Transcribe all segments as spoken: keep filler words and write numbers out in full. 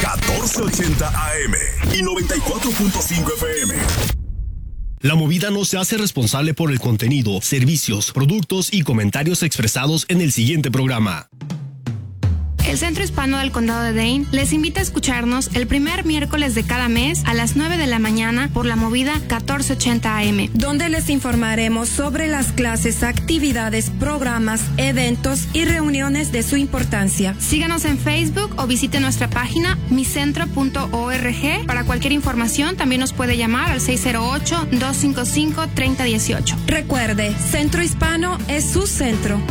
catorce ochenta A M y noventa y cuatro punto cinco F M. La Movida no se hace responsable por el contenido, servicios, productos y comentarios expresados en el siguiente programa. El Centro Hispano del Condado de Dane les invita a escucharnos el primer miércoles de cada mes a las nueve de la mañana por La Movida catorce ochenta A M, donde les informaremos sobre las clases, actividades, programas, eventos y reuniones de su importancia. Síganos en Facebook o visite nuestra página mi centro punto org. Para cualquier información también nos puede llamar al seis cero ocho, dos cinco cinco, tres cero uno ocho. Recuerde, Centro Hispano es su centro.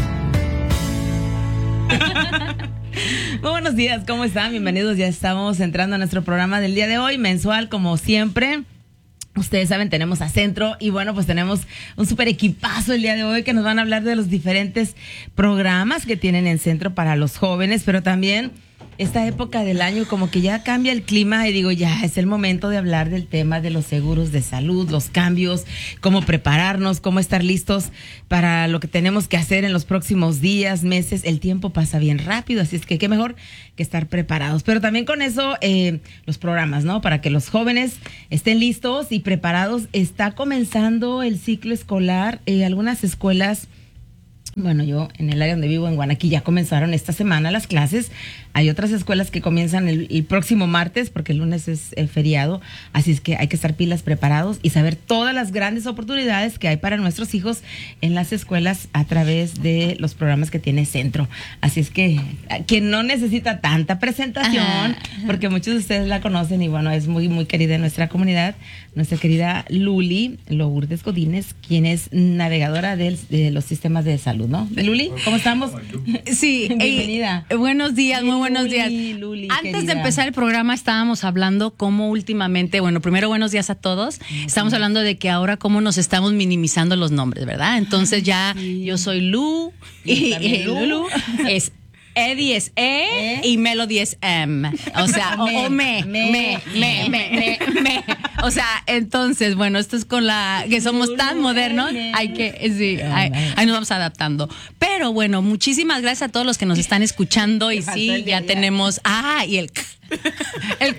Muy buenos días, ¿cómo están? Bienvenidos, ya estamos entrando a nuestro programa del día de hoy, mensual como siempre. Ustedes saben, tenemos a Centro y bueno, pues tenemos un súper equipazo el día de hoy que nos van a hablar de los diferentes programas que tienen en Centro para los jóvenes, pero también esta época del año como que ya cambia el clima y digo, ya es el momento de hablar del tema de los seguros de salud, los cambios, cómo prepararnos, cómo estar listos para lo que tenemos que hacer en los próximos días, meses. El tiempo pasa bien rápido, así es que qué mejor que estar preparados. Pero también con eso, eh, los programas, ¿no? Para que los jóvenes estén listos y preparados. Está comenzando el ciclo escolar. Eh, algunas escuelas, bueno, yo en el área donde vivo, en Guanaquí, ya comenzaron esta semana las clases. Hay otras escuelas que comienzan el, el próximo martes, porque el lunes es el feriado. Así es que hay que estar pilas, preparados y saber todas las grandes oportunidades que hay para nuestros hijos en las escuelas a través de los programas que tiene Centro. Así es que quien no necesita tanta presentación, ajá, porque muchos de ustedes la conocen y bueno, es muy, muy querida en nuestra comunidad, nuestra querida Luli Lourdes Godínez, quien es navegadora del, de los sistemas de salud, ¿no? Luli, ¿cómo estamos? Sí, bienvenida. Eh, buenos días, muy buenos Luli, días. Luli, Antes querida. de empezar el programa estábamos hablando cómo últimamente, bueno, primero buenos días a todos. Uh-huh. Estamos hablando de que ahora cómo nos estamos minimizando los nombres, ¿verdad? Entonces ya sí. Yo soy Lu y, y Lu. Lulu es Eddie es E, ¿Eh? Y Melody es M. O sea, o, o me, me, me, me, me, me, me. O sea, entonces, bueno, esto es con la que somos tan modernos, hay que, sí, ahí, ahí nos vamos adaptando. Pero bueno, muchísimas gracias a todos los que nos están escuchando y sí, ya tenemos, ah, y el, el,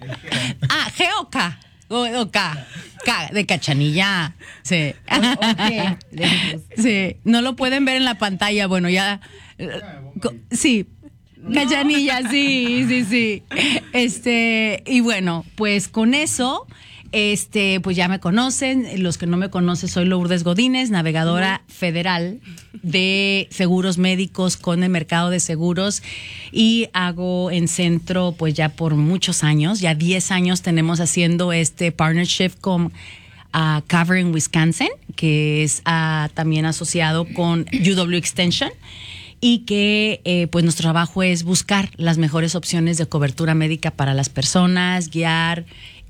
ah, G o K, o, o K. K, de Cachanilla. Sí. Okay. Sí. No lo pueden ver en la pantalla. Bueno, ya. Sí. Cachanilla, sí, sí, sí. Este, y bueno, pues con eso, este, pues ya me conocen. Los que no me conocen, soy Lourdes Godínez, navegadora uh-huh. federal de seguros médicos con el mercado de seguros, y hago en Centro pues ya por muchos años, ya diez años tenemos haciendo este partnership con uh, Covering Wisconsin, que es uh, también asociado con U W Extension, y que eh, pues nuestro trabajo es buscar las mejores opciones de cobertura médica para las personas, guiar,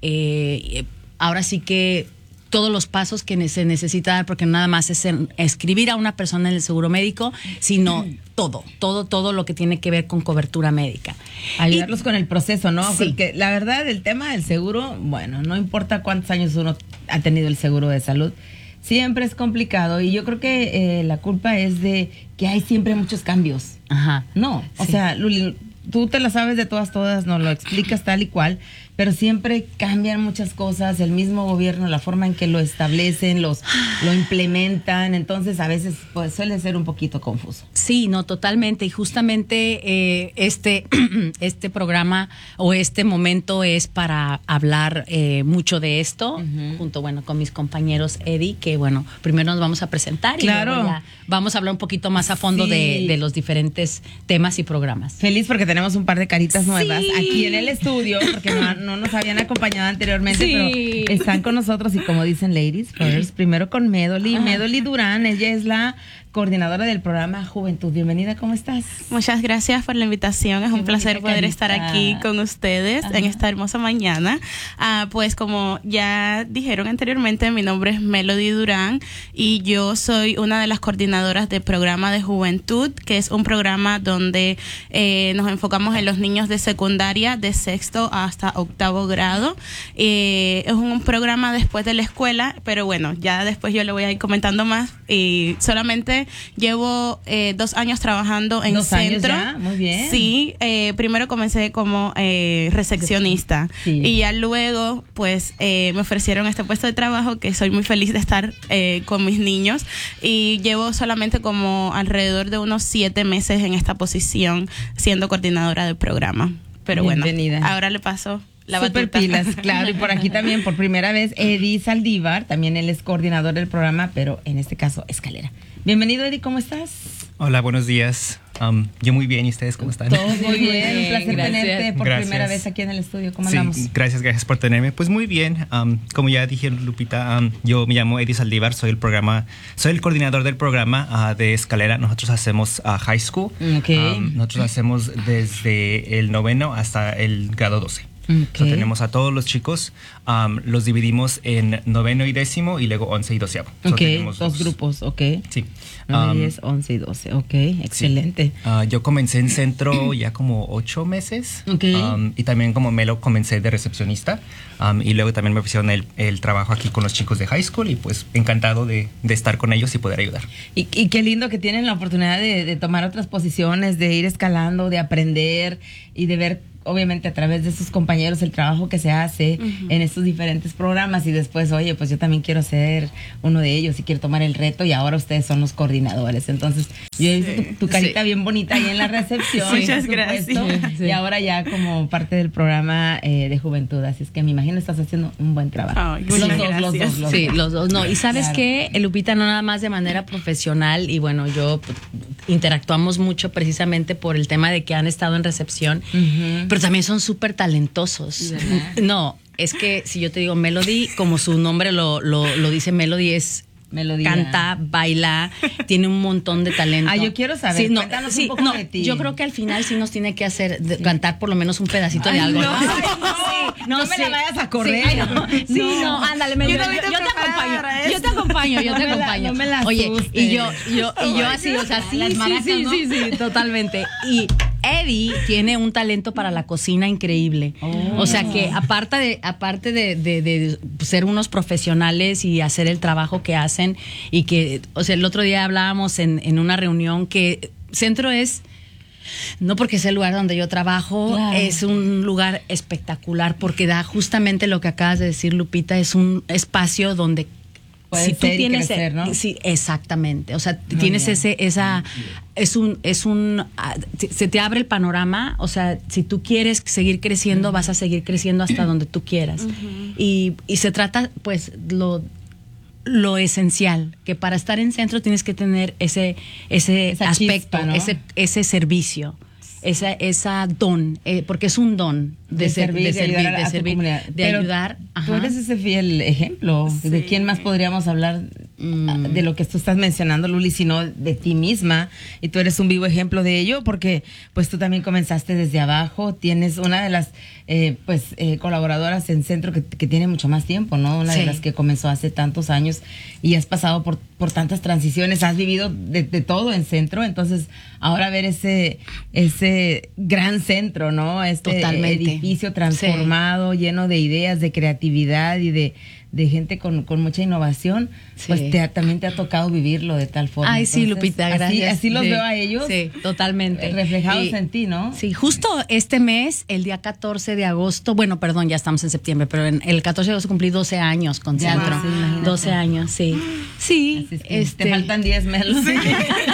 eh, ahora sí que todos los pasos que se necesita dar, porque nada más es escribir a una persona en el seguro médico, sino todo, todo, todo lo que tiene que ver con cobertura médica. Ayudarlos y, con el proceso, ¿no? Sí. Porque la verdad, el tema del seguro, bueno, no importa cuántos años uno ha tenido el seguro de salud, siempre es complicado, y yo creo que eh, la culpa es de que hay siempre muchos cambios. Ajá. No, o sí. sea, Luli, tú te la sabes de todas, todas, nos lo explicas tal y cual, pero siempre cambian muchas cosas, el mismo gobierno, la forma en que lo establecen, los lo implementan, entonces a veces pues suele ser un poquito confuso. Sí, no, totalmente, y justamente eh, este, este programa o este momento es para hablar eh, mucho de esto, uh-huh. junto, bueno, con mis compañeros Eddie, que bueno, primero nos vamos a presentar y claro. luego ya vamos a hablar un poquito más a fondo sí. de, de los diferentes temas y programas. Feliz porque tenemos un par de caritas nuevas sí. aquí en el estudio, porque no no nos habían acompañado anteriormente, sí. pero están con nosotros, y como dicen ladies first, primero con Medoli, Medoli Durán, ella es la coordinadora del programa Juventud. Bienvenida, ¿cómo estás? Muchas gracias por la invitación, es Qué un placer poder carita. estar aquí con ustedes Ajá. en esta hermosa mañana. Uh, pues como ya dijeron anteriormente, mi nombre es Melody Durán y yo soy una de las coordinadoras del programa de Juventud, que es un programa donde eh, nos enfocamos en los niños de secundaria de sexto hasta octavo grado. Eh, es un programa después de la escuela, pero bueno, ya después yo le voy a ir comentando más, y solamente que llevo eh, dos años trabajando en ¿Dos centro. años ya? Muy bien. Sí, eh, primero comencé como eh, recepcionista Sí. y ya luego pues eh, me ofrecieron este puesto de trabajo que soy muy feliz de estar eh, con mis niños y llevo solamente como alrededor de unos siete meses en esta posición siendo coordinadora del programa. Pero Bienvenida. bueno, ahora le paso la Super batuta. pilas, claro. Y por aquí también, por primera vez, Eddie Saldívar, también él es coordinador del programa, pero en este caso, Escalera. Bienvenido, Eddie, ¿cómo estás? Hola, buenos días. Um, yo muy bien, ¿y ustedes cómo están? Todos muy bien, un placer Gracias. tenerte por Gracias. primera vez aquí en el estudio. ¿Cómo Sí, andamos? gracias, gracias por tenerme. Pues muy bien. Um, como ya dije, Lupita, um, yo me llamo Eddie Saldívar, soy el programa, soy el coordinador del programa uh, de Escalera. Nosotros hacemos uh, high school. Ok. Um, nosotros hacemos desde el noveno hasta el grado doce. Ok. So, tenemos a todos los chicos, um, los dividimos en noveno y décimo y luego once y doceavo. So, Ok, tenemos dos grupos, ok. Sí. nueve, Um, diez, once y doce, ok, excelente. Uh, yo comencé en centro ya como ocho meses. Ok. Um, y también como Melo comencé de recepcionista. Um, y luego también me ofrecieron el, el trabajo aquí con los chicos de high school. Y pues encantado de, de estar con ellos y poder ayudar. Y, y qué lindo que tienen la oportunidad de, de tomar otras posiciones, de ir escalando, de aprender y de ver, obviamente, a través de sus compañeros el trabajo que se hace uh-huh. en estos diferentes programas y después, oye, pues yo también quiero ser uno de ellos y quiero tomar el reto y ahora ustedes son los coordinadores. Entonces, yo he visto tu, tu carita sí. bien bonita ahí en la recepción. Sí, muchas gracias. Sí. Y ahora ya como parte del programa eh, de juventud. Así es que me imagino estás haciendo un buen trabajo. Ay, los, dos, gracias. los dos, los Sí, dos. los dos. No, y sabes Claro. qué, Lupita, no nada más de manera profesional y bueno, yo pues, interactuamos mucho precisamente por el tema de que han estado en recepción, uh-huh. pero también son súper talentosos. ¿Verdad? No, es que si yo te digo Melody, como su nombre lo, lo, lo dice, Melody es Melodía. Canta, baila, tiene un montón de talento. Ah, yo quiero saber, sí, no, cuéntanos sí, un poco no, de ti. yo creo que al final sí nos tiene que hacer de, sí. cantar por lo menos un pedacito Ay, de algo. No, ¿no? Ay, no, sí, no, no me sí. la vayas a correr. Sí, no, sí, no ándale, me, yo, yo, yo, te acompaño, yo te acompaño, yo no te la, acompaño. No me la Oye, asustes. y yo, yo, y yo así, o sea, sí, sí, maracas, sí, ¿no? sí, sí, totalmente. Y Eddie tiene un talento para la cocina increíble. Oh. O sea que aparte de, aparte de, de, de ser unos profesionales y hacer el trabajo que hacen y que, o sea, el otro día hablábamos en, en una reunión que Centro es, no porque es el lugar donde yo trabajo, claro. es un lugar espectacular porque da justamente lo que acabas de decir, Lupita, es un espacio donde Puede si tú ser tienes, y crecer, ¿no? Sí, exactamente. O sea, Muy tienes bien. ese, esa, es un, es un, se te abre el panorama. O sea, si tú quieres seguir creciendo, uh-huh. vas a seguir creciendo hasta donde tú quieras. Uh-huh. Y, y se trata, pues, lo, lo esencial, que para estar en centro tienes que tener ese, ese Esa aspecto, chispa, ¿no? ese, ese servicio. Esa, esa don, eh, porque es un don de, de ser, servir, de, de servir, ayudar a, de, a servir, tu comunidad. de Pero ayudar. Tú Ajá. eres ese fiel ejemplo. Sí. ¿De quién más podríamos hablar mm. de lo que tú estás mencionando, Luli, sino de ti misma? Y tú eres un vivo ejemplo de ello porque pues tú también comenzaste desde abajo. Tienes una de las eh, pues eh, colaboradoras en Centro que, que tiene mucho más tiempo, ¿no? Una sí. de las que comenzó hace tantos años y has pasado por, por tantas transiciones, has vivido de, de todo en Centro. Entonces, ahora ver ese, ese gran centro, ¿no? Este Totalmente. edificio transformado, sí. lleno de ideas, de creatividad y de, de gente con, con mucha innovación, sí. pues te, también te ha tocado vivirlo de tal forma. Ay, sí, Entonces, Lupita, así, gracias. Así los sí. veo a ellos. Sí, totalmente. Reflejados y, en ti, ¿no? Sí, justo este mes, el día catorce de agosto, bueno, perdón, ya estamos en septiembre, pero en el catorce de agosto cumplí doce años con ya, Centro. Sí, doce años, sí. Sí. Así es que este, te faltan diez meses. Sí.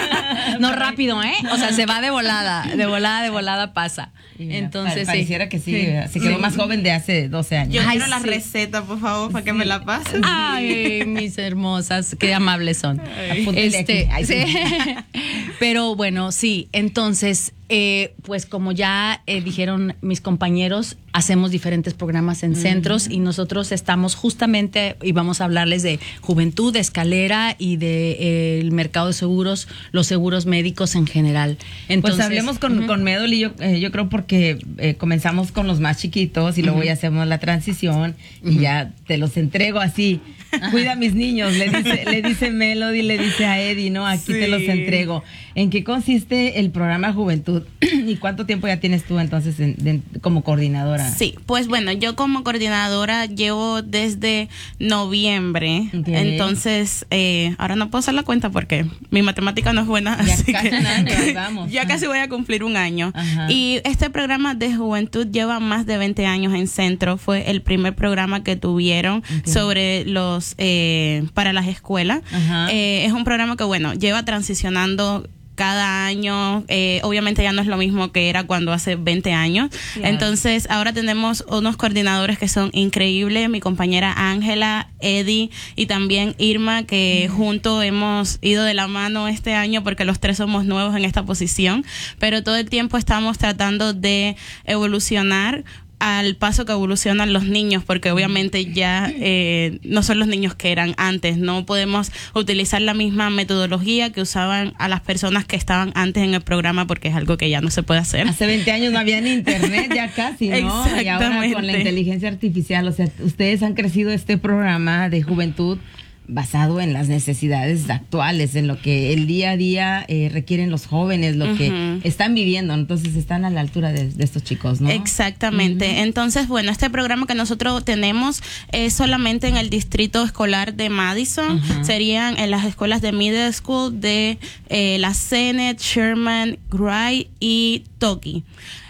No rápido, ¿eh? O sea, se va de volada, de volada, de volada pasa. Mira, Entonces, pa- pareciera sí. que sí, sí. se quedó sí. más joven de hace doce años. Yo Ay, quiero la sí. receta, por favor, para que me la pasen. Ay, mis hermosas, qué amables son. Apúntele Este, aquí. Ay, sí. sí. Pero bueno, sí, entonces, eh, pues como ya eh, dijeron mis compañeros, hacemos diferentes programas en centros y nosotros estamos justamente, y vamos a hablarles de juventud, de Escalera y de eh, el mercado de seguros, los seguros médicos en general. Entonces, pues hablemos con, uh-huh. con Medoli, yo, eh, yo creo porque eh, comenzamos con los más chiquitos y luego Uh-huh. ya hacemos la transición y Uh-huh. ya te los entrego así. Cuida a mis niños, le dice, le dice Melody, le dice a Eddie, ¿no? Aquí Sí. te los entrego. ¿En qué consiste el programa Juventud? Juventud. ¿Y cuánto tiempo ya tienes tú entonces en, de, como coordinadora? Sí, pues bueno, yo como coordinadora llevo desde noviembre. Okay. Entonces, eh, ahora no puedo hacer la cuenta porque mi matemática no es buena. Ya así casi que, un año, vamos. Ya casi voy a cumplir un año. Ajá. Y este programa de Juventud lleva más de veinte años en Centro. Fue el primer programa que tuvieron okay. sobre los, eh, para las escuelas. Eh, es un programa que, bueno, lleva transicionando cada año, eh, obviamente ya no es lo mismo que era cuando hace veinte años. Claro. Entonces, ahora tenemos unos coordinadores que son increíbles, mi compañera Ángela, Eddie y también Irma, que mm. juntos hemos ido de la mano este año porque los tres somos nuevos en esta posición, pero todo el tiempo estamos tratando de evolucionar al paso que evolucionan los niños, porque obviamente ya eh, no son los niños que eran antes. No podemos utilizar la misma metodología que usaban a las personas que estaban antes en el programa, porque es algo que ya no se puede hacer. Hace veinte años no había ni internet, ya casi, ¿no? Exactamente. Y ahora con la inteligencia artificial, o sea, ustedes han crecido este programa de juventud basado en las necesidades actuales, en lo que el día a día eh, requieren los jóvenes, lo uh-huh. que están viviendo. Entonces están a la altura de, de estos chicos, ¿no? Exactamente. Uh-huh. Entonces, bueno, este programa que nosotros tenemos es solamente en el distrito escolar de Madison. Uh-huh. Serían en las escuelas de middle school de eh, la Sennett, Sherman, Wright y Toki.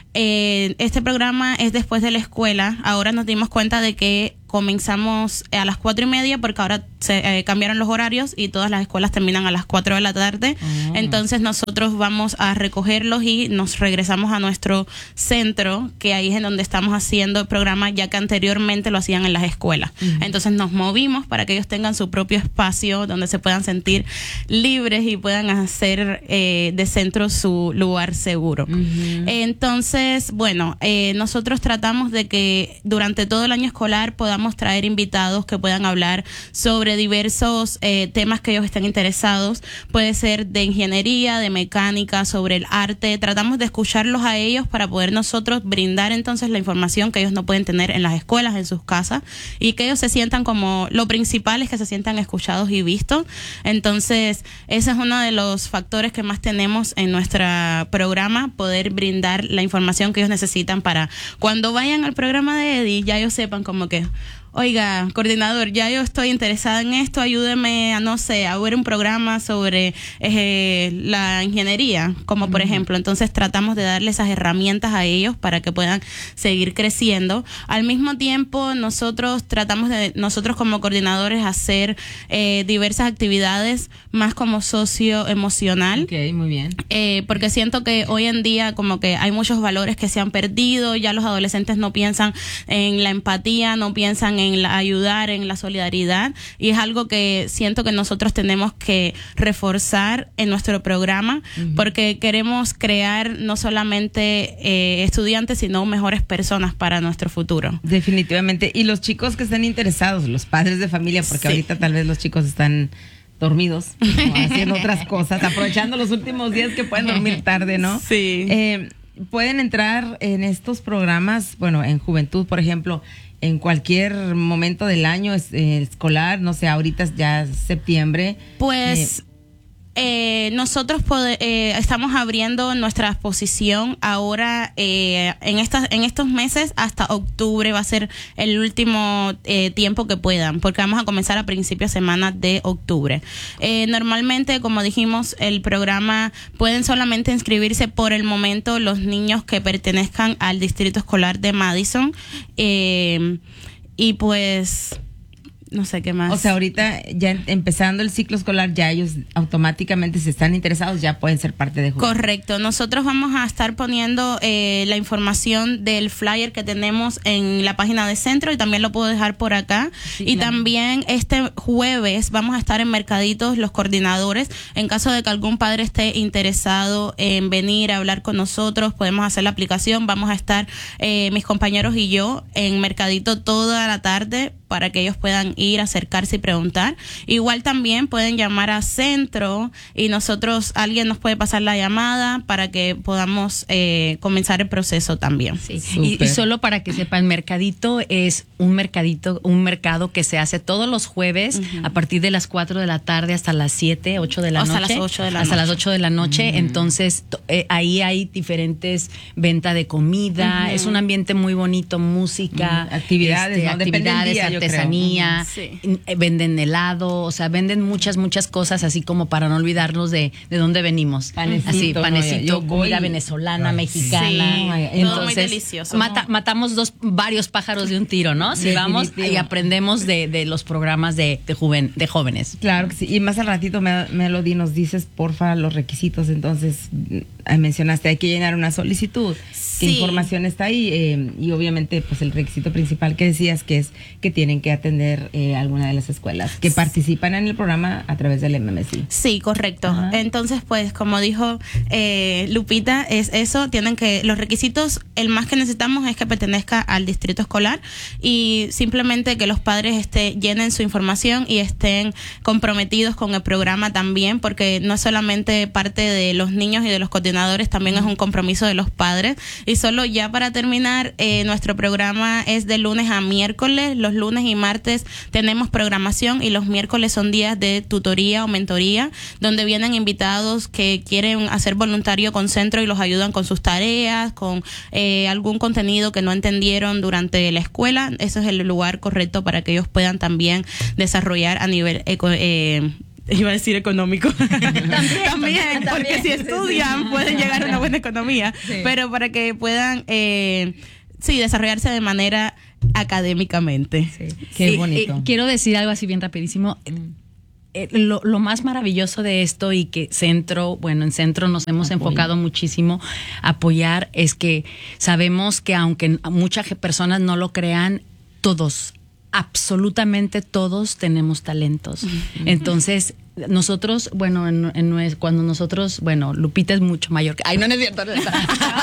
Eh, este programa es después de la escuela. Ahora nos dimos cuenta de que comenzamos a las cuatro y media porque ahora se eh, cambiaron los horarios y todas las escuelas terminan a las cuatro de la tarde. Oh. Entonces nosotros vamos a recogerlos y nos regresamos a nuestro centro, que ahí es en donde estamos haciendo el programa, ya que anteriormente lo hacían en las escuelas. Uh-huh. Entonces nos movimos para que ellos tengan su propio espacio donde se puedan sentir libres y puedan hacer eh, de centro su lugar seguro. Uh-huh. Entonces, bueno, eh, nosotros tratamos de que durante todo el año escolar podamos traer invitados que puedan hablar sobre diversos eh, temas que ellos estén interesados. Puede ser de ingeniería, de mecánica, sobre el arte. Tratamos de escucharlos a ellos para poder nosotros brindar entonces la información que ellos no pueden tener en las escuelas, en sus casas, y que ellos se sientan como, lo principal es que se sientan escuchados y vistos. Entonces, ese es uno de los factores que más tenemos en nuestro programa, poder brindar la información que ellos necesitan para cuando vayan al programa de Eddie, ya ellos sepan como que, oiga, coordinador, ya yo estoy interesada en esto, ayúdeme a, no sé, a ver un programa sobre eh, la ingeniería, como uh-huh. por ejemplo. Entonces tratamos de darle esas herramientas a ellos para que puedan seguir creciendo. Al mismo tiempo, nosotros tratamos de, nosotros como coordinadores, hacer eh, diversas actividades más como socioemocional. Ok, muy bien. Eh, porque siento que hoy en día como que hay muchos valores que se han perdido, ya los adolescentes no piensan en la empatía, no piensan en la ayudar, en la solidaridad, y es algo que siento que nosotros tenemos que reforzar en nuestro programa, uh-huh. porque queremos crear no solamente eh, estudiantes, sino mejores personas para nuestro futuro. Definitivamente. Y los chicos que estén interesados, los padres de familia, porque sí. ahorita tal vez los chicos están dormidos, o haciendo otras cosas, aprovechando los últimos días que pueden dormir tarde, ¿no? Sí. Eh, pueden entrar en estos programas, bueno, en Juventud, por ejemplo, en cualquier momento del año es, eh, escolar, no sé, ahorita es ya septiembre. Pues... Eh, Eh, nosotros pode, eh, estamos abriendo nuestra exposición ahora eh, en estas en estos meses hasta octubre. Va a ser el último eh, tiempo que puedan, porque vamos a comenzar a principios de semana de octubre. Eh, normalmente, como dijimos, el programa pueden solamente inscribirse por el momento los niños que pertenezcan al distrito escolar de Madison, eh, y pues no sé qué más. O sea, ahorita ya empezando el ciclo escolar, ya ellos automáticamente, si están interesados, ya pueden ser parte de Juventud. Correcto. Nosotros vamos a estar poniendo eh, la información del flyer que tenemos en la página de Centro, y también lo puedo dejar por acá. Sí, y claro. También este jueves vamos a estar en Mercaditos los coordinadores. En caso de que algún padre esté interesado en venir a hablar con nosotros, podemos hacer la aplicación. Vamos a estar eh, mis compañeros y yo en Mercadito toda la tarde para que ellos puedan ir, acercarse y preguntar. Igual también pueden llamar a centro y nosotros, alguien nos puede pasar la llamada para que podamos eh, comenzar el proceso también. Sí. Y, y solo para que sepan, Mercadito es un mercadito, un mercado que se hace todos los jueves uh-huh. a partir de las cuatro de la tarde hasta las siete, ocho de la hasta noche. Las ocho de la hasta noche. las ocho de la noche. Uh-huh. Entonces, eh, ahí hay diferentes venta de comida. Uh-huh. Es un ambiente muy bonito, música, uh-huh. actividades, este, ¿no? actividades, día, artesanía, sí. venden helado, o sea, venden muchas, muchas cosas así como para no olvidarnos de, de dónde venimos. Panecito, así, panecito, no, comida venezolana, Ay, mexicana. Sí, entonces, todo muy delicioso. Mata, matamos dos, varios pájaros de un tiro, ¿no? Si vamos y aprendemos de, de los programas de, de, joven, de jóvenes. Claro que sí. Y más al ratito, Melody, nos dices, porfa, los requisitos. Entonces, mencionaste, hay que llenar una solicitud. ¿Qué sí. información está ahí? Eh, y obviamente, pues el requisito principal que decías que es que tienen que atender eh, alguna de las escuelas que participan en el programa a través del M M C. Sí, correcto. Ajá. Entonces, pues, como dijo eh, Lupita, es eso, tienen que, los requisitos, el más que necesitamos es que pertenezca al distrito escolar y simplemente que los padres este, llenen su información y estén comprometidos con el programa también, porque no es solamente parte de los niños y de los coordinadores, también es un compromiso de los padres. Y solo ya para terminar, eh, nuestro programa es de lunes a miércoles. Los lunes y martes tenemos programación y los miércoles son días de tutoría o mentoría, donde vienen invitados que quieren hacer voluntario con centro y los ayudan con sus tareas, con eh, algún contenido que no entendieron durante la escuela. Ese es el lugar correcto para que ellos puedan también desarrollar a nivel eco, eh, iba a decir económico. también, también, porque también, si estudian sí. pueden llegar a una buena economía, sí. pero para que puedan eh, sí, desarrollarse de manera académicamente. Sí. Qué sí, bonito. Eh, quiero decir algo así bien rapidísimo. Eh, lo, lo más maravilloso de esto y que Centro, bueno, en Centro nos hemos Apoyo. enfocado muchísimo a apoyar es que sabemos que aunque muchas personas no lo crean, todos, absolutamente todos tenemos talentos. Uh-huh. Entonces, nosotros, bueno, en, en, cuando nosotros, bueno, Lupita es mucho mayor que... Ay, no, no es cierto. No, es,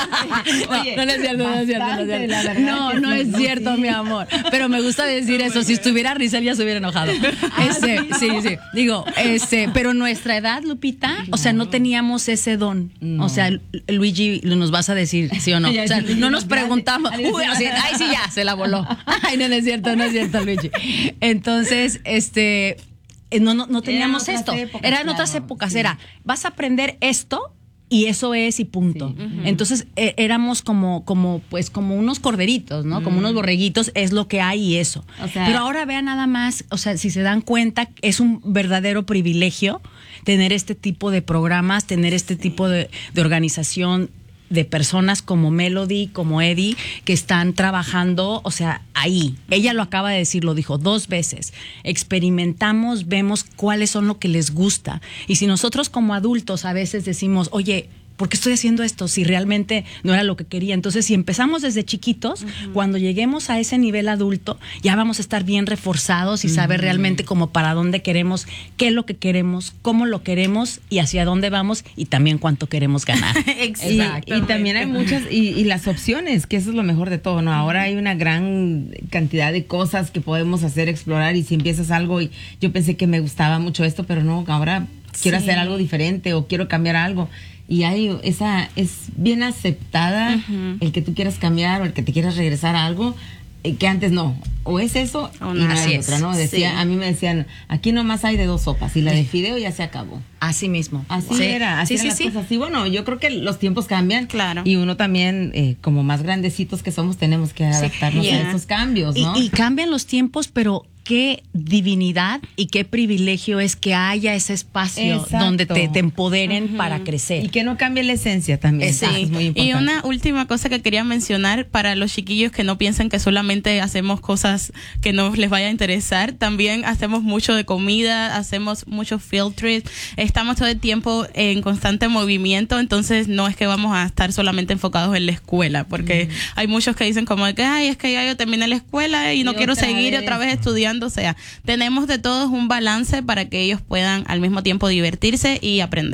Oye, no, no es cierto, no es cierto. No, es cierto. no, no es cierto, sí. mi amor. Pero me gusta decir eso. Si estuviera Rizal ya se hubiera enojado. Este, sí, sí. Digo, este, pero nuestra edad, Lupita, no. o sea, no teníamos ese don. No. O sea, Luigi, nos vas a decir sí o no. O sea, no nos preguntamos. Uy, así, ay, sí, ya, se la voló. Ay, no, no es cierto, no es cierto, Luigi. Entonces, este... No, no, no teníamos esto. Épocas, era en claro, otras épocas. Sí. Era, vas a aprender esto y eso es y punto. Sí. Uh-huh. Entonces eh, éramos como, como, pues, como unos corderitos, ¿no? Uh-huh. Como unos borreguitos, es lo que hay y eso. O sea, pero ahora vean nada más, o sea, si se dan cuenta, es un verdadero privilegio tener este tipo de programas, tener este sí. tipo de, de organización de personas como Melody, como Eddie, que están trabajando, o sea, ahí. Ella lo acaba de decir, lo dijo dos veces. Experimentamos, vemos cuáles son lo que les gusta. Y si nosotros como adultos a veces decimos, oye, ¿por qué estoy haciendo esto si realmente no era lo que quería? Entonces, si empezamos desde chiquitos, uh-huh. cuando lleguemos a ese nivel adulto, ya vamos a estar bien reforzados y uh-huh. saber realmente como para dónde queremos, qué es lo que queremos, cómo lo queremos y hacia dónde vamos y también cuánto queremos ganar. Exacto. Y, y también hay muchas, y, y las opciones, que eso es lo mejor de todo, ¿no? Ahora hay una gran cantidad de cosas que podemos hacer, explorar, y si empiezas algo y yo pensé que me gustaba mucho esto, pero no, ahora quiero sí. hacer algo diferente o quiero cambiar algo. Y hay esa, es bien aceptada uh-huh. el que tú quieras cambiar o el que te quieras regresar a algo eh, que antes no. O es eso o no es otra, ¿no? Decía, sí. A mí me decían, aquí nomás hay de dos sopas y la de fideo ya se acabó. Así mismo. Así sí. era, así sí, eran sí, las sí. cosas. Y bueno, yo creo que los tiempos cambian. Claro. Y uno también, eh, como más grandecitos que somos, tenemos que adaptarnos sí. yeah. a esos cambios, ¿no? Y, y cambian los tiempos, pero qué divinidad y qué privilegio es que haya ese espacio Exacto. donde te, te empoderen uh-huh. para crecer. Y que no cambie la esencia también. Sí. Es muy importante. Y una última cosa que quería mencionar para los chiquillos que no piensen que solamente hacemos cosas que no les vaya a interesar. También hacemos mucho de comida, hacemos muchos field trips. Estamos todo el tiempo en constante movimiento, entonces no es que vamos a estar solamente enfocados en la escuela, porque uh-huh. hay muchos que dicen como que, ay, es que ya yo terminé la escuela y no y quiero seguir vez. otra vez estudiando. O sea, tenemos de todos un balance para que ellos puedan al mismo tiempo divertirse y aprender.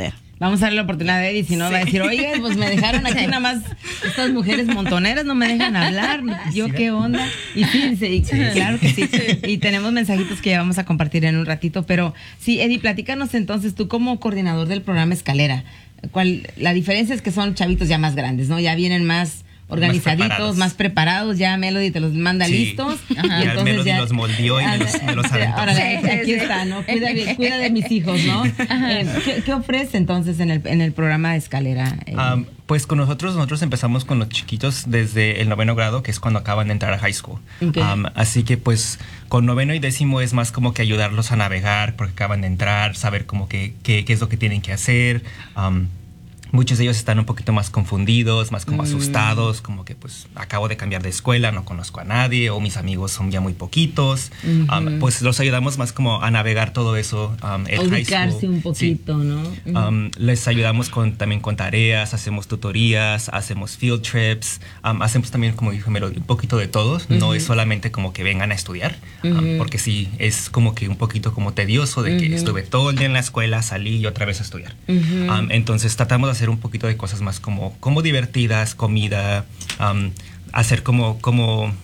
Vamos a darle la oportunidad a Eddie, si no sí. va a decir, oiga, pues me dejaron aquí nada más, estas mujeres montoneras no me dejan hablar, yo qué onda. Y sí, sí, sí, claro que sí. Y tenemos mensajitos que ya vamos a compartir en un ratito, pero sí, Eddie, platícanos entonces, tú como coordinador del programa Escalera, ¿cuál, la diferencia es que son chavitos ya más grandes, ¿no? Ya vienen más organizaditos, más preparados, más preparados, ya Melody te los manda sí. listos. Ajá. Y entonces Melody ya los moldeó y me los, me los aventó. Ahora, sí, aquí sí. está, ¿no? Cuida de, cuida de mis hijos, ¿no? Eh, ¿qué, ¿Qué ofrece entonces en el, en el programa de Escalera? Eh, um, pues con nosotros, nosotros empezamos con los chiquitos desde el noveno grado, que es cuando acaban de entrar a high school. Okay. Um, así que pues con noveno y décimo es más como que ayudarlos a navegar, porque acaban de entrar, saber como que qué es lo que tienen que hacer. Um, Muchos de ellos están un poquito más confundidos, más como mm. asustados, como que pues acabo de cambiar de escuela, no conozco a nadie, o mis amigos son ya muy poquitos. Mm-hmm. um, pues los ayudamos más como a navegar todo eso. Um, el ubicarse high school, un poquito, sí. ¿no? Mm-hmm. Um, les ayudamos con, también con tareas, hacemos tutorías, hacemos field trips, um, hacemos también, como dije, un poquito de todos. Mm-hmm. No es solamente como que vengan a estudiar, mm-hmm. um, porque sí, es como que un poquito como tedioso de mm-hmm. que estuve todo el día en la escuela, salí y otra vez a estudiar. Mm-hmm. Um, entonces tratamos de hacer un poquito de cosas más como, como divertidas, comida, um, hacer como, como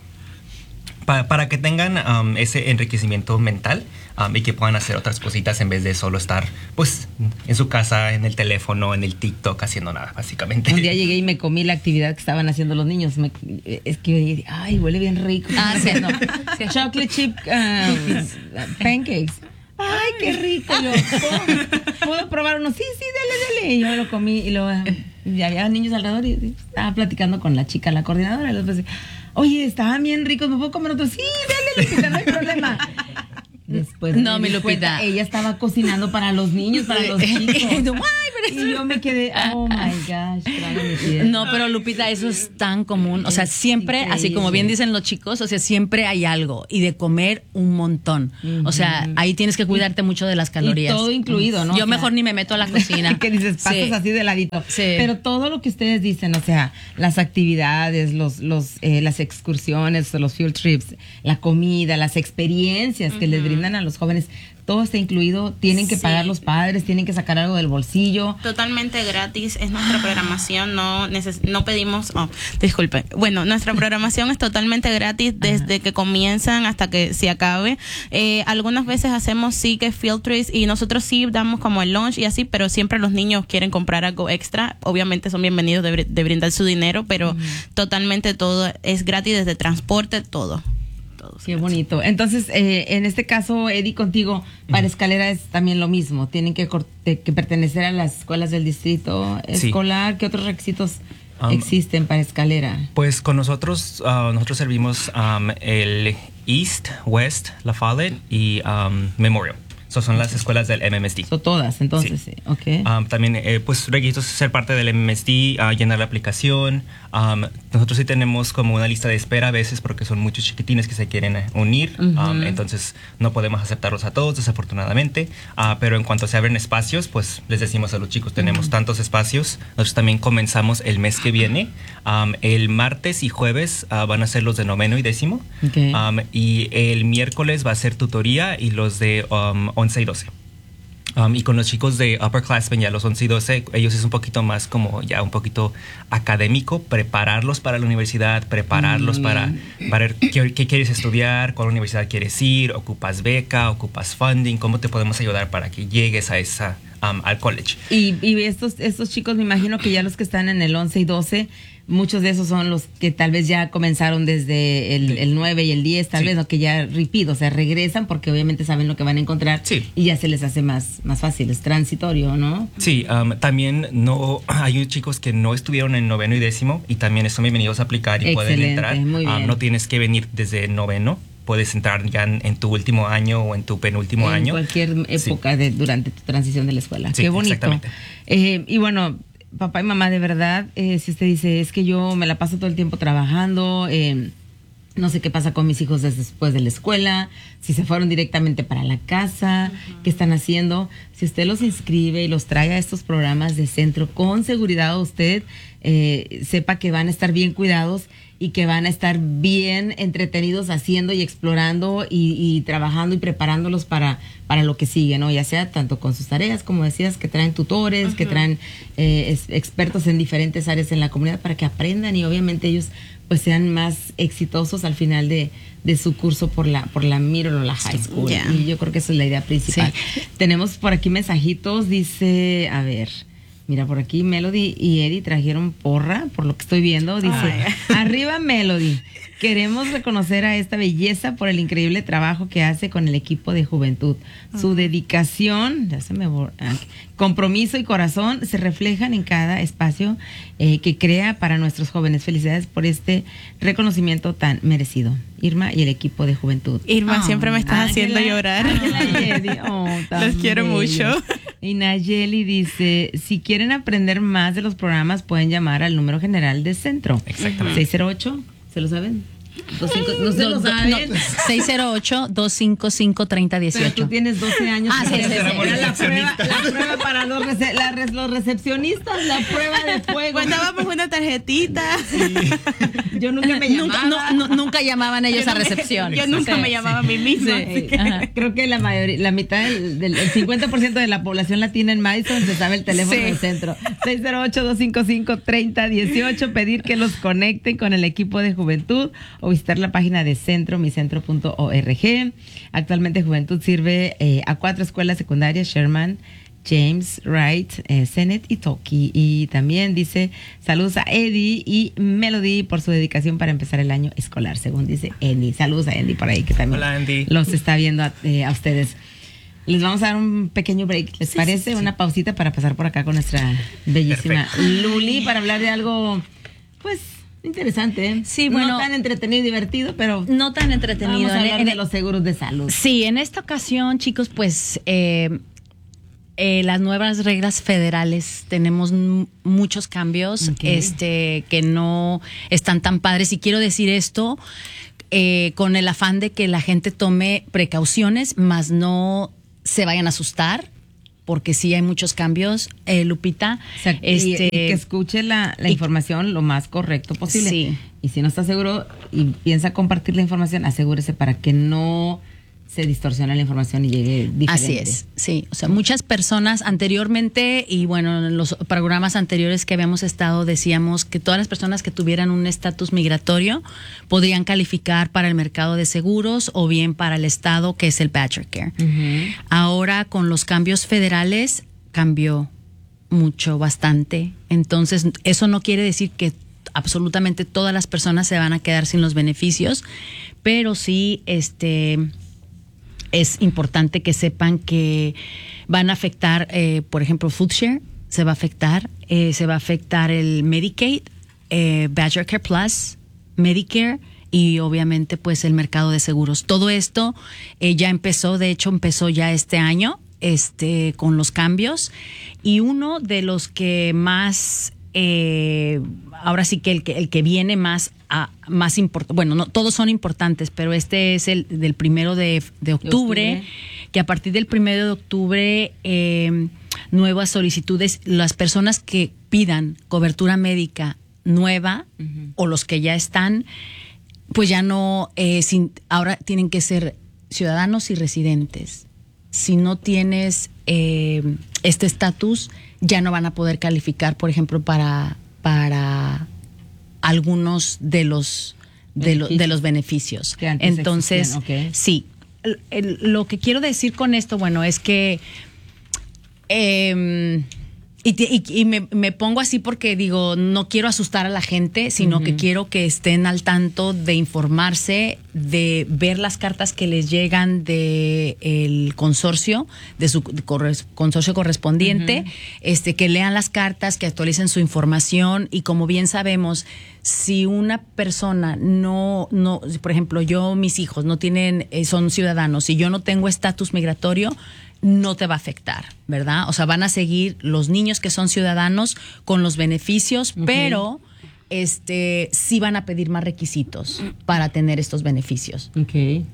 pa, para que tengan um, ese enriquecimiento mental um, y que puedan hacer otras cositas en vez de solo estar pues en su casa, en el teléfono, en el TikTok, haciendo nada, básicamente. Un día llegué y me comí la actividad que estaban haciendo los niños. Me, es que yo dije, ay, huele bien rico. Ah, sí, no. Sí. Chocolate chip um, pancakes. Ay, qué rico. Yo, ¿puedo, ¿puedo probar uno? Sí, sí, dale, dale. Y yo lo comí y luego ya había niños alrededor y estaba platicando con la chica, la coordinadora. Y después, oye, estaban bien ricos, ¿me puedo comer otro? Sí, dale, Lupita, no hay problema. Después, no, mi Lupita. Ella estaba cocinando para los niños, para los chicos. Y yo me quedé, oh my gosh, claro, no, pero Lupita, eso es tan común. O sea, siempre, increíble. Así como bien dicen los chicos, o sea, siempre hay algo. Y de comer un montón. Uh-huh. O sea, ahí tienes que cuidarte mucho de las calorías. Y todo incluido, ¿no? Yo o sea, mejor ni me meto a la cocina. Que dices, pasas sí. así de ladito. Sí. Pero todo lo que ustedes dicen, o sea, las actividades, los, los, eh, las excursiones, los field trips, la comida, las experiencias uh-huh. que les brindan a los jóvenes, todo está incluido, tienen que sí. pagar los padres, tienen que sacar algo del bolsillo. Totalmente gratis es nuestra programación, no neces- no pedimos, oh, disculpe. Bueno, nuestra programación es totalmente gratis desde Ajá. que comienzan hasta que se acabe. Eh, algunas veces hacemos sí que field trips y nosotros sí damos como el lunch y así, pero siempre los niños quieren comprar algo extra. Obviamente son bienvenidos de, br- de brindar su dinero, pero mm. totalmente todo es gratis, desde transporte, todo. Qué bonito. Entonces, eh, en este caso, Eddie, contigo, para Escalera es también lo mismo. Tienen que, corte, que pertenecer a las escuelas del distrito escolar. Sí. ¿Qué otros requisitos um, existen para Escalera? Pues con nosotros, uh, nosotros servimos um, el East, West, La Follette y um, Memorial. So son las escuelas del M M S D. Son todas, entonces, sí. Okay. Um, también, eh, pues, requisitos ser parte del M M S D, uh, llenar la aplicación. Um, nosotros sí tenemos como una lista de espera a veces porque son muchos chiquitines que se quieren unir. Uh-huh. Um, entonces, no podemos aceptarlos a todos, desafortunadamente. Uh, pero en cuanto se abren espacios, pues, les decimos a los chicos, tenemos uh-huh. tantos espacios. Nosotros también comenzamos el mes que viene. Um, el martes y jueves uh, van a ser los de noveno y décimo. Okay. Um, y el miércoles va a ser tutoría y los de um, once y doce. Um, y con los chicos de upperclassmen, ya los once y doce, ellos es un poquito más como ya un poquito académico, prepararlos para la universidad, prepararlos mm. para, para ver qué, qué quieres estudiar, cuál universidad quieres ir, ocupas beca, ocupas funding, cómo te podemos ayudar para que llegues a esa, um, al college. Y, y estos, estos chicos, me imagino que ya los que están en el once y doce, muchos de esos son los que tal vez ya comenzaron desde el, el nueve y el diez, tal sí. vez, o que ya repito, o sea, regresan porque obviamente saben lo que van a encontrar sí. y ya se les hace más, más fácil, es transitorio, ¿no? Sí, um, también no hay chicos que no estuvieron en noveno y décimo y también están bienvenidos a aplicar y Excelente, pueden entrar. Muy bien. Um, no tienes que venir desde noveno. Puedes entrar ya en, en tu último año o en tu penúltimo en año. En cualquier época sí. de, durante tu transición de la escuela. Sí, qué bonito. Exactamente. Eh, y bueno, papá y mamá, de verdad, eh, si usted dice, es que yo me la paso todo el tiempo trabajando, eh, no sé qué pasa con mis hijos después de la escuela, si se fueron directamente para la casa, uh-huh. qué están haciendo. Si usted los inscribe y los trae a estos programas de centro, con seguridad usted eh, sepa que van a estar bien cuidados y que van a estar bien entretenidos haciendo y explorando y, y trabajando y preparándolos para, para lo que sigue, ¿no? Ya sea tanto con sus tareas, como decías, que traen tutores, uh-huh. que traen eh, es, expertos en diferentes áreas en la comunidad para que aprendan y obviamente ellos pues sean más exitosos al final de, de su curso por la por la middle o la high school. Yeah. Y yo creo que esa es la idea principal. Sí. Tenemos por aquí mensajitos, dice, a ver, mira, por aquí Melody y Eddie trajeron porra, por lo que estoy viendo. Dice, ay. Arriba Melody, queremos reconocer a esta belleza por el increíble trabajo que hace con el equipo de juventud. Su uh-huh. dedicación, ya se me borra, compromiso y corazón se reflejan en cada espacio eh, que crea para nuestros jóvenes. Felicidades por este reconocimiento tan merecido. Irma y el equipo de juventud. Irma, oh, siempre me estás Ángela, haciendo llorar. Oh, los quiero mucho. Y Nayeli dice, si quieren aprender más de los programas, pueden llamar al número general de Centro. Exactamente. seis cero ocho, ¿se lo saben? Dos, cinco, no se lo saben. No, seis cero ocho, dos cinco cinco, tres cero uno ocho. Pero tú tienes doce años. Ah, sí, sí, sí. La prueba, la prueba para los, rece, la res, los recepcionistas, la prueba de fuego. Mandábamos una tarjetita. Sí. Yo nunca me llamaba. Nunca, no, no, nunca llamaban ellos a recepción. Yo nunca sí, me llamaba sí. a mí misma. Sí. Que creo que la mayoría, la mitad del, del el cincuenta por ciento de la población latina en Madison se sabe el teléfono sí. del centro. seis cero ocho, dos cinco cinco, tres cero uno ocho. Pedir que los conecten con el equipo de juventud o visitar la página de Centro, mi centro punto org. Actualmente Juventud sirve eh, a cuatro escuelas secundarias: Sherman, James, Wright, eh, Sennett y Toki. Y también dice saludos a Eddie y Melody por su dedicación para empezar el año escolar, según dice Andy. Saludos a Andy por ahí, que también Hola, Andy. los está viendo a, eh, a ustedes. Les vamos a dar un pequeño break, ¿les sí, parece? Sí. Una pausita para pasar por acá con nuestra bellísima Perfecto. Luli para hablar de algo, pues, interesante, ¿eh? Sí, bueno. No tan entretenido y divertido, pero... No tan entretenido. Vamos a hablar en, de los seguros de salud. Sí, en esta ocasión, chicos, pues... Eh, eh, las nuevas reglas federales, tenemos m- muchos cambios okay. este, que no están tan padres. Y quiero decir esto eh, con el afán de que la gente tome precauciones, más no se vayan a asustar, porque sí hay muchos cambios, eh, Lupita. O sea, este, y, y que escuche la, la y, información lo más correcto posible. Sí. Y si no está seguro y piensa compartir la información, asegúrese para que no se distorsione la información y llegue diferente. Así es, sí. O sea, muchas personas anteriormente, y bueno, en los programas anteriores que habíamos estado, decíamos que todas las personas que tuvieran un estatus migratorio podrían calificar para el mercado de seguros o bien para el estado, que es el Badger Care. Uh-huh. Ahora, con los cambios federales, cambió mucho, bastante. Entonces, eso no quiere decir que absolutamente todas las personas se van a quedar sin los beneficios, pero sí, este... es importante que sepan que van a afectar, eh, por ejemplo, Food Share, se va a afectar, eh, se va a afectar el Medicaid, eh, Badger Care Plus, Medicare y obviamente pues el mercado de seguros. Todo esto eh, ya empezó, de hecho empezó ya este año este, con los cambios, y uno de los que más... Eh, ahora sí que el que el que viene más a, más importante, bueno, no todos son importantes, pero este es el del primero de, de, octubre, de octubre, que a partir del primero de octubre eh, nuevas solicitudes, las personas que pidan cobertura médica nueva uh-huh. o los que ya están, pues ya no, eh, sin, ahora tienen que ser ciudadanos y residentes. Si no tienes eh, este estatus, ya no van a poder calificar, por ejemplo, para para algunos de los de, lo, de los beneficios. Entonces, okay. sí, el, el, lo que quiero decir con esto, bueno, es que eh, y, y, y me, me pongo así porque digo, no quiero asustar a la gente, sino uh-huh. que quiero que estén al tanto de informarse, de ver las cartas que les llegan de el consorcio, de su corres, consorcio correspondiente, uh-huh. este, que lean las cartas, que actualicen su información. Y como bien sabemos, si una persona no, no, por ejemplo, yo, mis hijos no tienen, eh, son ciudadanos, y yo no tengo estatus migratorio, no te va a afectar, ¿verdad? O sea, van a seguir los niños que son ciudadanos con los beneficios, okay. pero este sí van a pedir más requisitos para tener estos beneficios. Ok. Eh,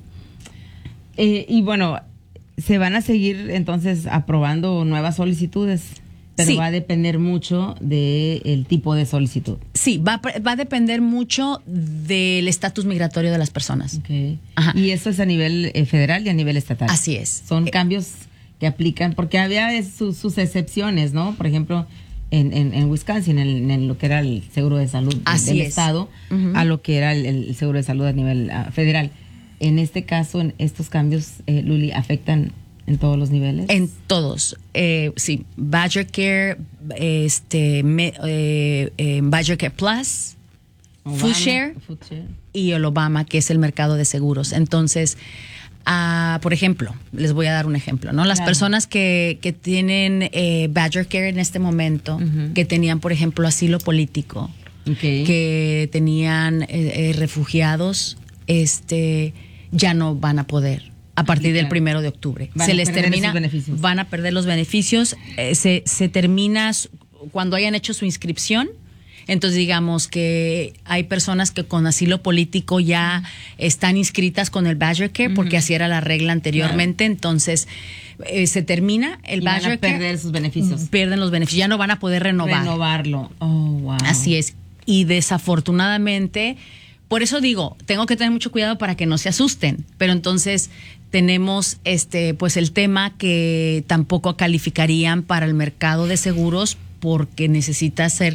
y bueno, se van a seguir entonces aprobando nuevas solicitudes. Pero sí. va a depender mucho del tipo de solicitud. Sí, va, a- va a depender mucho del estatus migratorio de las personas. Okay. Ajá. Y eso es a nivel eh, federal y a nivel estatal. Así es. Son Eh, cambios que aplican, porque había es- su- sus excepciones, ¿no? Por ejemplo, en, en, en Wisconsin, en, en lo que era el seguro de salud de- Así del es. estado, Ujú. a lo que era el, el seguro de salud a nivel ah, federal. En este caso, en estos cambios, eh, Luli, afectan en todos los niveles. En todos, eh, sí, Badger Care, este, me- eh, eh, Badger Care Plus, Obama, Food Share Food Share. y el Obama, que es el mercado de seguros. Entonces, ah, por ejemplo, les voy a dar un ejemplo, ¿no? Las Claro. personas que, que tienen eh, Badger Care en este momento, Ujú. que tenían, por ejemplo, asilo político, Okay. que tenían eh, eh, refugiados, este, ya no van a poder a partir del Aplicar. primero de octubre. Van se a les perder termina, esos beneficios. van a perder los beneficios, eh, se, se termina su- cuando hayan hecho su inscripción. Entonces digamos que hay personas que con asilo político ya están inscritas con el Badger Care, porque así era la regla anteriormente. Entonces eh, se termina el Y van a Badger Care, perder sus beneficios. pierden los beneficios, ya no van a poder renovar. Renovarlo. Oh, wow. Así es. Y desafortunadamente, por eso digo, tengo que tener mucho cuidado para que no se asusten. Pero entonces tenemos este, pues el tema que tampoco calificarían para el mercado de seguros porque necesita ser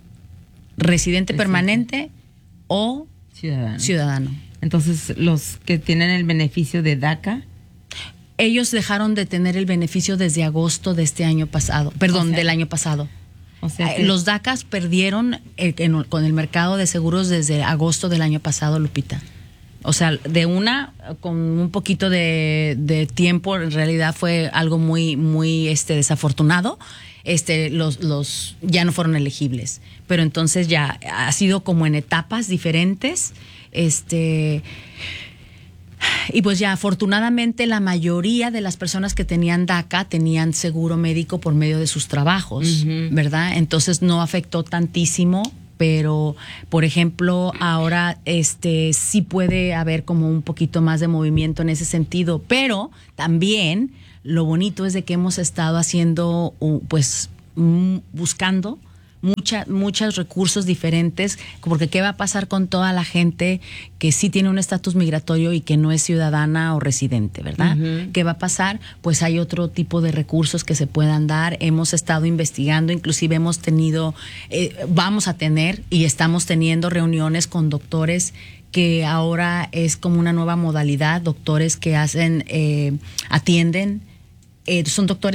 residente Residente. permanente o Ciudadano. ciudadano. Entonces, los que tienen el beneficio de DACA, Ellos dejaron de tener el beneficio desde agosto de este año pasado, perdón, O sea, del año pasado. o sea, Eh, que- Los DACAs perdieron el- en- con el mercado de seguros desde agosto del año pasado, Lupita. O sea, de una, con un poquito de, de tiempo, en realidad fue algo muy, muy este, desafortunado. Este, los, los ya no fueron elegibles. Pero entonces ya ha sido como en etapas diferentes. Este. Y pues ya afortunadamente la mayoría de las personas que tenían DACA tenían seguro médico por medio de sus trabajos, Ujú. ¿verdad? Entonces no afectó tantísimo, pero por ejemplo ahora este sí puede haber como un poquito más de movimiento en ese sentido, pero también lo bonito es de que hemos estado haciendo uh, pues mm, buscando Mucha, muchos recursos diferentes, porque qué va a pasar con toda la gente que sí tiene un estatus migratorio y que no es ciudadana o residente, ¿verdad? Ujú. ¿Qué va a pasar? Pues hay otro tipo de recursos que se puedan dar. Hemos estado investigando, inclusive hemos tenido, eh, vamos a tener y estamos teniendo reuniones con doctores que ahora es como una nueva modalidad, doctores que hacen, eh, atienden, eh, son doctores